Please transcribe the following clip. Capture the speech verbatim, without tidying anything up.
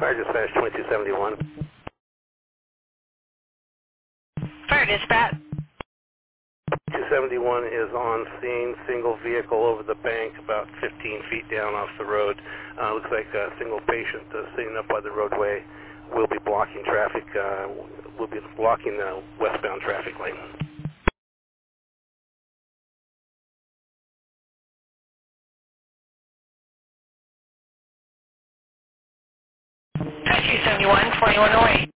Fire dispatch twenty-two seventy-one. Fire dispatch. two seventy-one is on scene, single vehicle over the bank, about fifteen feet down off the road. Uh, looks like a single patient uh, sitting up by the roadway. Will be blocking traffic, uh, will be blocking the westbound traffic lane. two seventy-one, twenty-one oh eight.